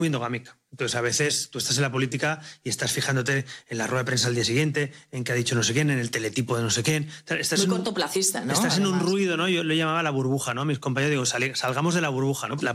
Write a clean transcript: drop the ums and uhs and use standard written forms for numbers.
muy endogámica. Entonces, a veces tú estás en la política y estás fijándote en la rueda de prensa al día siguiente, en qué ha dicho no sé quién, en el teletipo de no sé quién. Estás muy cortoplacista, ¿no? Estás en un ruido, ¿no? Yo lo llamaba la burbuja, ¿no? Mis compañeros digo, salgamos de la burbuja, ¿no?